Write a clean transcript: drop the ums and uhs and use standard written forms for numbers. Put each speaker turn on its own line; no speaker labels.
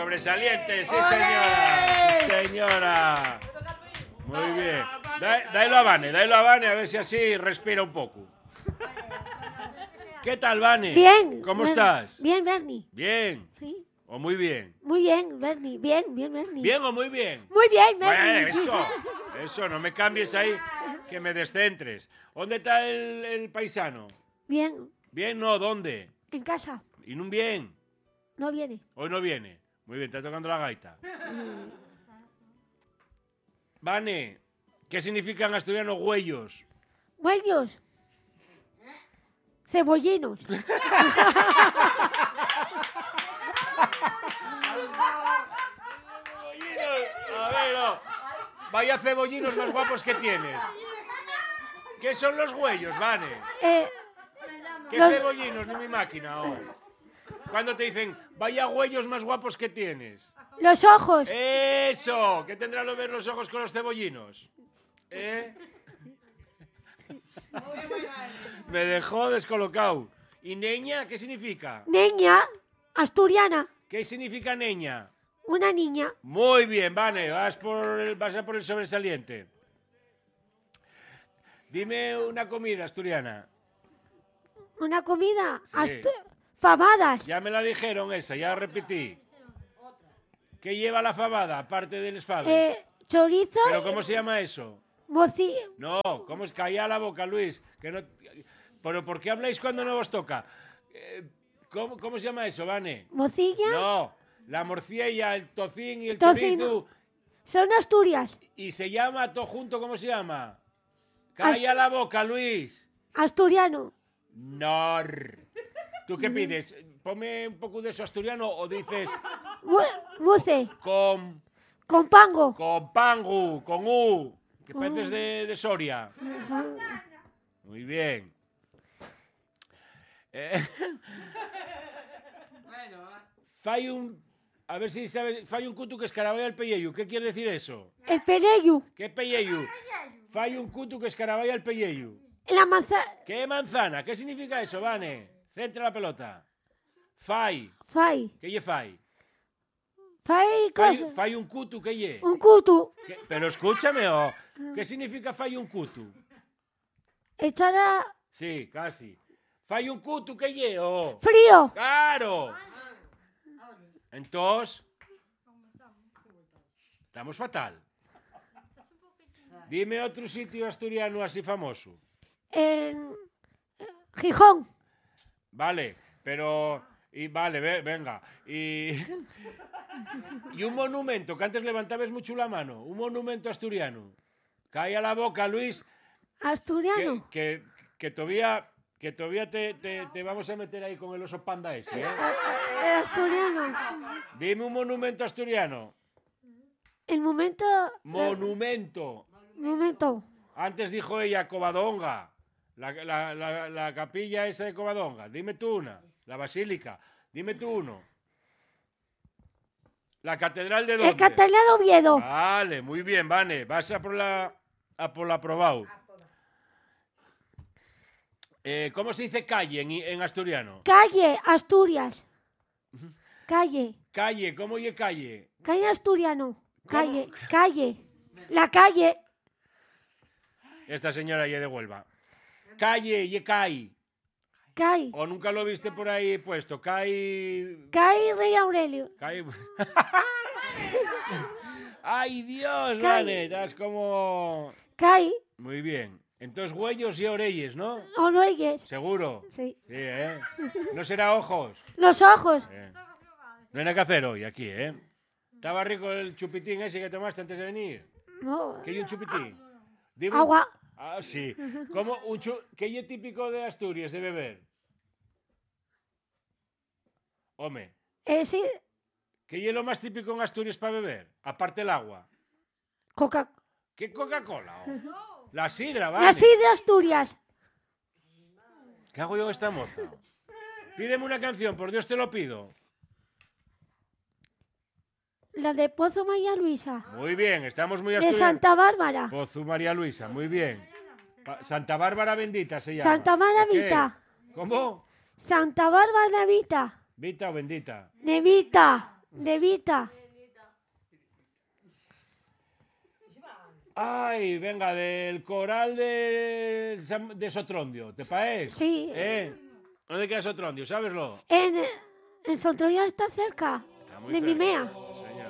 sobresaliente, sí señora, sí señora. Muy bien. Dáilo a Vane, a ver si así respira un poco. ¿Qué tal, Vane?
Bien.
¿Cómo estás?
Bien, Bernie.
Bien.
Sí.
¿O muy bien?
Muy bien, Bernie. Bien, Bernie.
¿Bien o muy bien?
Muy bien, Bernie.
Eso, no me cambies ahí, que me descentres. ¿Dónde está el paisano?
Bien.
¿Bien? No, ¿dónde?
En casa.
¿Y no bien?
No viene.
Hoy no viene. Muy bien, está tocando la gaita. Vane, ¿qué significan asturianos huellos?
Huellos. Cebollinos.
A ver, no. Vaya cebollinos más guapos que tienes. ¿Qué son los huellos, Vane? ¿Qué cebollinos ni mi máquina? Oh. Cuando te dicen, vaya huellos más guapos que tienes.
Los ojos.
¡Eso! ¿Qué tendrán que ver los ojos con los cebollinos? Me dejó descolocado. ¿Y neña qué significa?
Niña. Asturiana.
¿Qué significa neña?
Una niña.
Muy bien, Vane, vas a por el sobresaliente. Dime una comida asturiana.
Una comida.
Sí.
Famadas.
Ya me la dijeron esa, ya repetí. ¿Qué lleva la fabada, aparte del faves?
Chorizo.
¿Pero cómo se llama eso?
No,
¿cómo es? Calla la boca, Luis. Que no... ¿Pero por qué habláis cuando no os toca? ¿Cómo se llama eso, Vane?
Mocilla.
No, la morcilla, el tocín y el
Tocino.
chorizo.
Son Asturias.
Y se llama todo junto, ¿cómo se llama? Calla la boca, Luis.
Asturiano.
Nor. ¿Tú qué pides? Ponme un poco de eso asturiano o dices
Muce.
con
Pango.
pangu, con u, que pareces de Soria. Muy bien. Fai un... A ver si sabes... Fai un cutu que escaraballa el pelleyu. ¿Qué quiere decir eso?
El pereyu.
¿Qué pelleyu? Fai un cutu que escaraballa el pelleyu.
La manzana.
¿Qué manzana? ¿Qué significa eso, Vane? Centra la pelota. Fai. ¿Qué lle fai? Fai un cutu, ¿qué lle?
Un cutu.
Pero escúchame, oh. ¿Qué significa fai un cutu?
Echar a...
Sí, casi. Fai un cutu, ¿qué lle? Oh.
Frío.
¡Claro! Entonces... Estamos fatal. Dime otro sitio asturiano así famoso.
En Gijón.
Vale, pero... Vale, venga. Y un monumento, que antes levantabas mucho la mano. Un monumento asturiano. Calla la boca, Luis.
Asturiano.
Que todavía te vamos a meter ahí con el oso panda ese, ¿eh?
Asturiano.
Dime un monumento asturiano.
El momento...
Monumento. Antes dijo ella Covadonga. La capilla esa de Covadonga. Dime tú una. La basílica. Dime tú uno. ¿La catedral de dónde?
El Catedral de Oviedo.
Vale, muy bien, Vane. Vas a por la aprobado. ¿Cómo se dice calle en asturiano?
Calle, Asturias. Calle.
Calle, ¿cómo oye calle?
Calle asturiano. Calle. La calle.
Esta señora ya de Huelva. Calle, ye cai.
Cai.
¿O nunca lo viste por ahí puesto? Cai
Rey Aurelio.
Cai... ¡Ay, Dios, Vane! Estás como...
Cai.
Muy bien. Entonces, huellos y orelles, ¿no?
¿O no oyes?
¿Seguro?
Sí.
Sí, ¿eh? ¿No será ojos?
Los ojos.
No hay nada que hacer hoy aquí, ¿eh? ¿Estaba rico el chupitín ese que tomaste antes de venir?
No.
¿Qué hay un chupitín? Dime...
Agua.
Ah, sí. ¿Cómo ¿Qué es típico de Asturias de beber? Home.
Sí.
¿Qué es lo más típico en Asturias para beber? Aparte el agua. ¿Qué Coca-Cola? Oh? La sidra, ¿vale?
La sidra Asturias.
¿Qué hago yo con esta moza? Pídeme una canción, por Dios te lo pido.
La de Pozo María Luisa.
Muy bien, estamos muy asturianos.
De Santa Bárbara.
Pozo María Luisa, muy bien. Santa Bárbara Bendita se llama.
Santa Bárbara Vita.
¿Cómo?
Santa Bárbara Vita.
¿Vita o bendita?
De Vita. De Vita.
Ay, venga, del coral de Sotrondio, ¿te parece?
Sí.
¿Dónde queda Sotrondio? ¿Sabeslo?
En Sotrondio está cerca.
Está muy
de
cerca.
Mimea.
Sí, señor.